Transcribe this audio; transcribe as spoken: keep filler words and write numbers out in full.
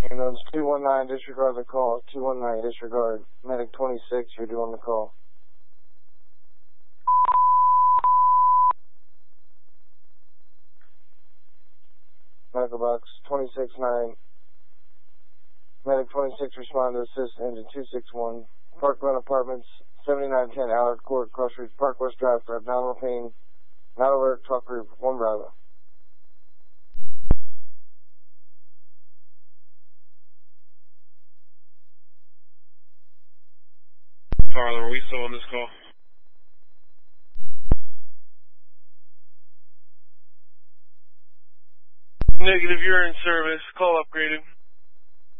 Ambulance two one nine, disregard the call. two one nine, disregard. Medic twenty-six, you're doing the call. Medical box twenty-six nine. Medic twenty-six, respond to assist engine two six one. Park Run Apartments, seventy-nine ten Allard Court, Crossroads Park West Drive for abdominal pain. Not alert, talk group, one Bravo. Harlem, are we still on this call? Negative, you're in service. Call upgraded.